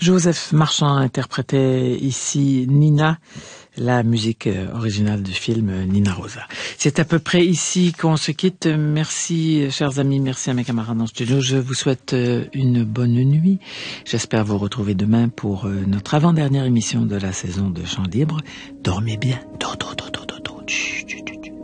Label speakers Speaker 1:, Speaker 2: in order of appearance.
Speaker 1: Joseph Marchand interprétait ici Nina, la musique originale du film Nina Rosa. C'est à peu près ici qu'on se quitte. Merci, chers amis, merci à mes camarades en studio. Je vous souhaite une bonne nuit. J'espère vous retrouver demain pour notre avant-dernière émission de la saison de Chant Libre. Dormez bien. Dormez.